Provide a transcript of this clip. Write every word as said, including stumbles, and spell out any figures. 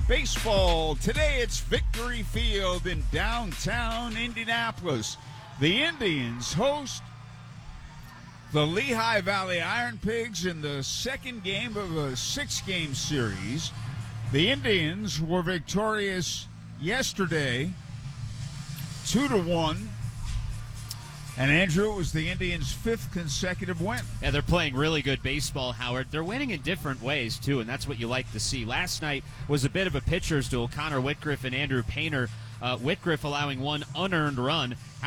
Baseball. Today it's Victory Field in downtown Indianapolis. The Indians host the Lehigh Valley Iron Pigs in the second game of a six-game series. The Indians were victorious yesterday, two to one. And, Andrew, it was the Indians' fifth consecutive win. Yeah, they're playing really good baseball, Howard. They're winning in different ways, too, and that's what you like to see. Last night was a bit of a pitcher's duel, Connor Whitgriff and Andrew Painter. Uh, Whitgriff allowing one unearned run.